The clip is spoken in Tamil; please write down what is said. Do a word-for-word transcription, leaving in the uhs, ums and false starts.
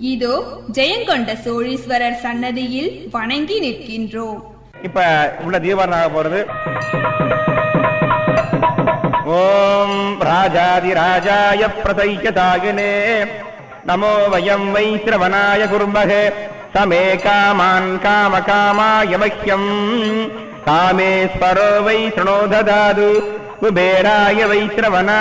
இதோ ஜெயங்கொண்ட சோழீஸ்வரர் சன்னதியில் வணங்கி நிற்கின்றோம். இப்ப உள்ள தீபாவளி போறது. ஓம் ராஜாதிராஜாய பிரதையதாகினே நமோ வயம் வை ஸ்ரவணாய குர்மஹே சமே காமான் காம காமாய மஹ்யம் காமேஸ்வரோ வை த்ரணோ ததாது குபேராய வை ஸ்ரவணா